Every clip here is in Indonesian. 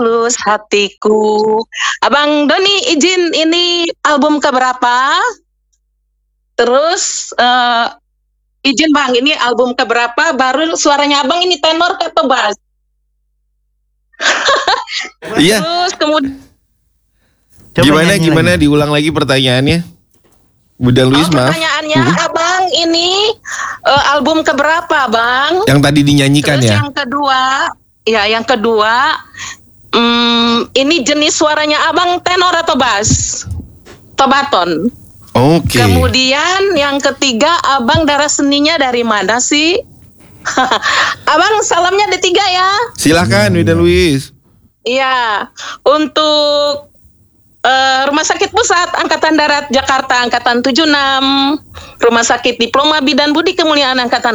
tulus hatiku. Abang Doni izin, ini album keberapa? Terus izin Bang, ini album keberapa? Baru suaranya Abang ini tenor atau bass? Iya. Terus kemudian Gimana diulang lagi pertanyaannya? Bunda Luis, maaf. Pertanyaannya Abang ini album keberapa Bang? Yang tadi dinyanyikan. Terus ya? yang kedua, ini jenis suaranya Abang tenor atau bass? Atau baton? Oke. Kemudian yang ketiga, Abang darah seninya dari mana sih? Abang salamnya ada 3 ya. Silakan Bunda Luis. Iya, untuk Rumah Sakit Pusat Angkatan Darat Jakarta Angkatan 76, Rumah Sakit Diploma Bidan Budi Kemuliaan Angkatan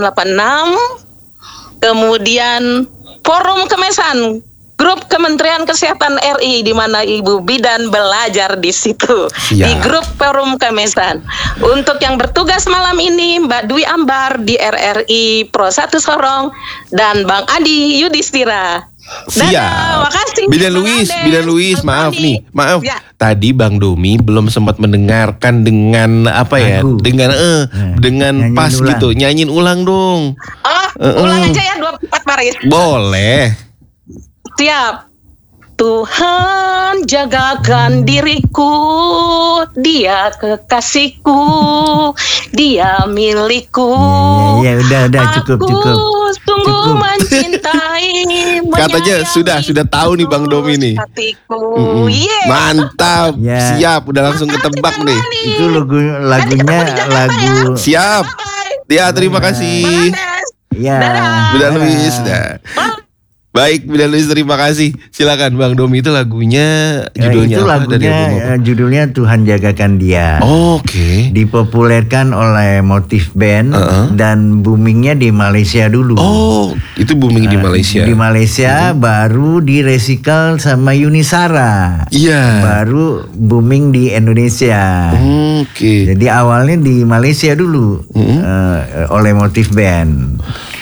86, kemudian Forum Kemesan, Grup Kementerian Kesehatan RI, di mana Ibu Bidan belajar di situ. Ya. Di grup Forum Kemesan. Untuk yang bertugas malam ini, Mbak Dwi Ambar di RRI Pro 1 Sorong dan Bang Adi Yudhistira. Siap. Makasih. Bidan Luis, maaf nih. Maaf. Ya. Tadi Bang Domi belum sempat mendengarkan dengan apa ya? Lagu. Dengan pas ulang. Gitu. Nyanyiin ulang dong. Ulang aja ya 24 baris. Boleh. Siap. Tuhan jagakan diriku, Dia kekasihku, Dia milikku. Ya, udah cukup. Sungguh mencintai. Katanya sudah tahu nih Bang Domi nih. Yeah. Mantap. Ya. Siap, udah langsung ketebak nih. Itu lagunya lagu. Siap. Ya, terima kasih. Ya. Bunda Luis. Baik, Bunda Luis, terima kasih. Silakan Bang Domi, itu lagunya judulnya itu apa? Judulnya Tuhan Jagakan Dia. Oke. Dipopulerkan oleh Motif Band dan boomingnya di Malaysia dulu. Oh, itu booming di Malaysia. Di Malaysia baru direcycle sama Yunisara. Iya. Baru booming di Indonesia. Oke. Jadi awalnya di Malaysia dulu oleh Motif Band.